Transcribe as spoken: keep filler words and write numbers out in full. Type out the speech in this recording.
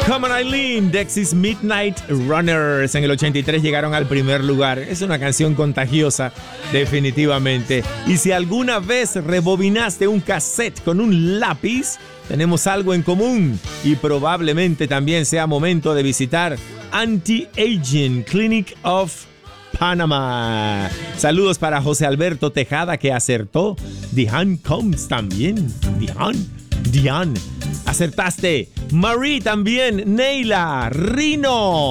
Come on Eileen, Dexys Midnight Runners. En el ochenta y tres llegaron al primer lugar. Es una canción contagiosa, definitivamente. Y si alguna vez rebobinaste un cassette con un lápiz, tenemos algo en común. Y probablemente también sea momento de visitar Anti-Aging Clinic of Panama. Saludos para José Alberto Tejada, que acertó. Diane Combs también. Diane, Diane. Acertaste. Marie también. Neila, Rino.